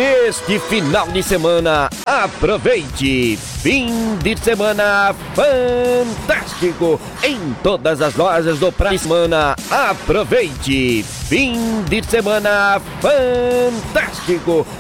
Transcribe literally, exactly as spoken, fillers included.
neste final de semana. Aproveite! Fim de semana fantástico em todas as lojas do Praia Semana. Aproveite! Fim de semana fantástico